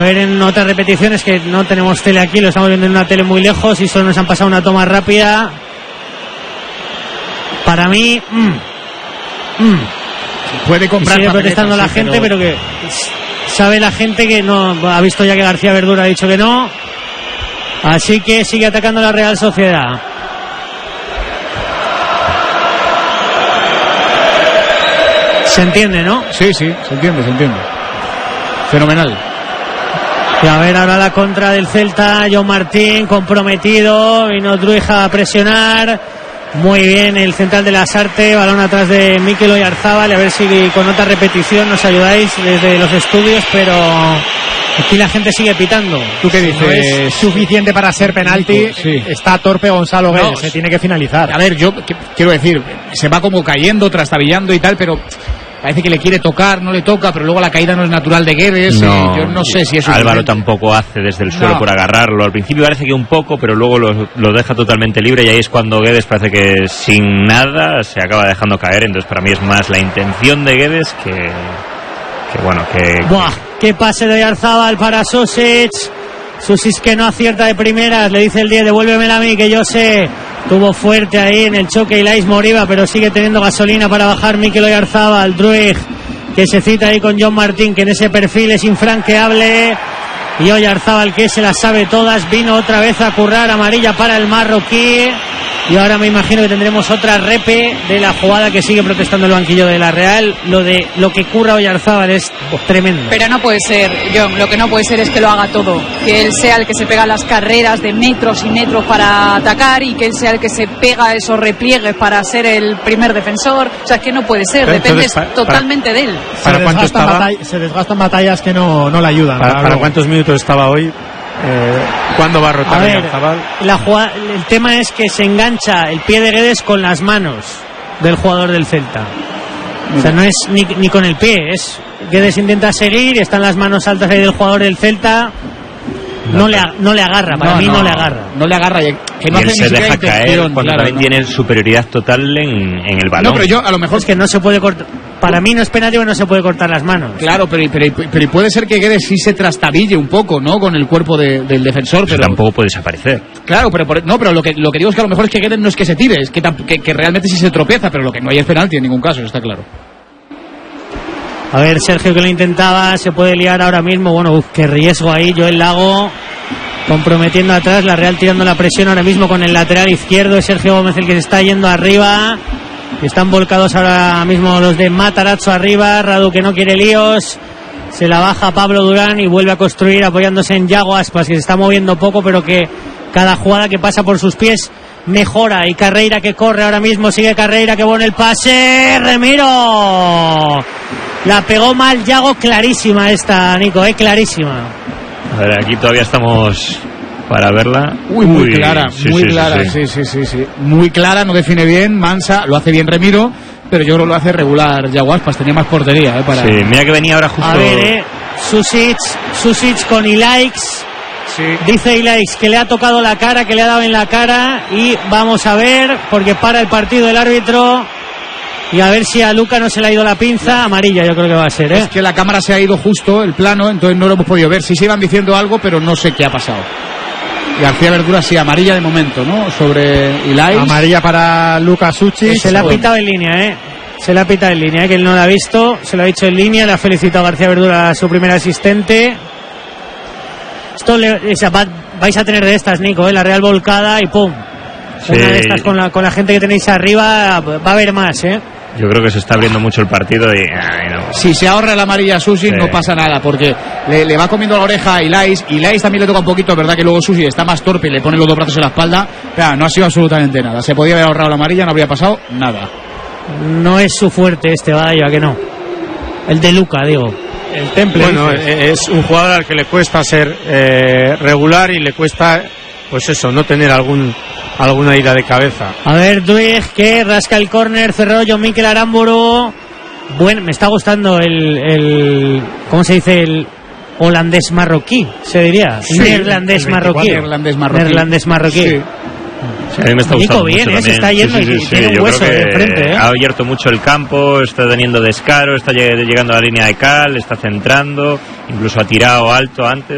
A ver en otras repeticiones, que no tenemos tele aquí, lo estamos viendo en una tele muy lejos y solo nos han pasado una toma rápida. Para mí, puede comprar. Sigue protestando la gente, pero que sabe la gente que no ha visto ya que García Verdura ha dicho que no. Así que sigue atacando la Real Sociedad. ¿Se entiende, no? Sí, se entiende. Fenomenal. Y a ver ahora la contra del Celta, John Martín comprometido, vino Druija a presionar, muy bien el central de Lasarte, balón atrás de Mikel Oyarzábal, a ver si con otra repetición nos ayudáis desde los estudios, pero aquí la gente sigue pitando. ¿Tú qué dices? No es suficiente para ser penalti, sí. Está torpe Gonzalo Guedes, se tiene que finalizar. A ver, yo quiero decir, se va como cayendo, trastabillando y tal, pero parece que le quiere tocar, no le toca, pero luego la caída no es natural de Guedes. No, yo no sé si es Álvaro tampoco hace desde el suelo por agarrarlo. Al principio parece que un poco, pero luego lo deja totalmente libre y ahí es cuando Guedes parece que sin nada se acaba dejando caer. Entonces para mí es más la intención de Guedes que bueno, que... ¡Buah! ¡Qué pase de Oyarzábal para Susic! Susic que no acierta de primeras, le dice el 10, devuélvemela a mí que yo sé. Tuvo fuerte ahí en el choque Ilais Moriba, pero sigue teniendo gasolina para bajar Mikel Oyarzábal. Druig, que se cita ahí con John Martín, que en ese perfil es infranqueable. Y Oyarzábal, que se las sabe todas, vino otra vez a currar, amarilla para el marroquí. Y ahora me imagino que tendremos otra repe de la jugada, que sigue protestando el banquillo de la Real. Lo que curra Oyarzábal es tremendo. Pero no puede ser, John, lo que no puede ser es que lo haga todo. Que él sea el que se pega las carreras de metros y metros para atacar y que él sea el que se pega esos repliegues para ser el primer defensor. O sea, es que no puede ser, depende totalmente de él. Se desgastan batallas que no le ayudan. ¿Para cuántos minutos estaba hoy? ¿Cuándo va a rotar Oyarzábal? El tema es que se engancha el pie de Guedes con las manos del jugador del Celta. O sea, no es ni con el pie, es Guedes intenta seguir, están las manos altas ahí del jugador del Celta. No le agarra, para mí no le agarra. No le agarra, que no y él hace se deja caer cuando también tiene superioridad total en el balón. No, pero yo a lo mejor es que no se puede cortar. Para mí no es penalti, no se puede cortar las manos. Claro, pero puede ser que Guedes sí se trastabille un poco, ¿no? Con el cuerpo del defensor, pero tampoco puede desaparecer. Claro, pero lo que digo es que a lo mejor es que Guedes no es que se tire, es que realmente sí se tropieza, pero lo que no hay es penalti en ningún caso, está claro. A ver, Sergio, que lo intentaba, se puede liar ahora mismo. Bueno, qué riesgo ahí. Joel Lago comprometiendo atrás, la Real tirando la presión ahora mismo con el lateral izquierdo. Es Sergio Gómez el que se está yendo arriba. Están volcados ahora mismo los de Matarazzo arriba. Radu, que no quiere líos, se la baja Pablo Durán y vuelve a construir apoyándose en Yago Aspas, que se está moviendo poco, pero que cada jugada que pasa por sus pies mejora. Y Carreira, que corre ahora mismo, sigue Carreira, que bueno el pase. Remiro la pegó mal Yago, clarísima esta, Nico, clarísima. A ver, aquí todavía estamos para verla. Muy clara, sí. Muy clara, no define bien, mansa, lo hace bien Remiro, pero yo creo que lo hace regular Yago Aspas, tenía más portería para... Sí, mira que venía ahora justo... A ver, Susic con Ilaix. Sí. Dice Ilaix que le ha tocado la cara, que le ha dado en la cara, y vamos a ver, porque para el partido el árbitro. Y a ver si a Luca no se le ha ido la pinza. Amarilla yo creo que va a ser, Es que la cámara se ha ido justo, el plano, entonces no lo hemos podido ver. Sí se iban diciendo algo, pero no sé qué ha pasado. García Verdura sí, amarilla de momento, ¿no? Sobre Ilaix. Amarilla para Luka Sucic. Se le ha pitado en línea, Se le ha pitado en línea, que él no la ha visto. Se lo ha dicho en línea, le ha felicitado a García Verdura, a su primer asistente. Esto vais a tener de estas, Nico, la Real volcada y ¡pum! Sí. Una de estas con la gente que tenéis arriba, va a haber más, Yo creo que se está abriendo mucho el partido y... no. Si se ahorra la amarilla a Susic, no pasa nada, porque le va comiendo la oreja a Ilaix. Ilaix también le toca un poquito, verdad que luego Susic está más torpe y le pone los dos brazos en la espalda. Pero no ha sido absolutamente nada. Se podía haber ahorrado la amarilla, no habría pasado nada. No es su fuerte vaya que no. El de Luca, digo. El Temple. Bueno, es un jugador al que le cuesta ser regular y le cuesta, pues eso, no tener alguna ida de cabeza. A ver, Druig, que rasca el córner, cerró John Mikel Aramburu. Bueno, me está gustando el ¿cómo se dice? El holandés marroquí, se diría. Sí, neerlandés marroquí. Neerlandés marroquí. Sí. Sí, a mí me está gustando bien, mucho se está yendo y tiene un hueso de frente. Ha abierto mucho el campo, está teniendo descaro, está llegando a la línea de cal, está centrando, incluso ha tirado alto antes.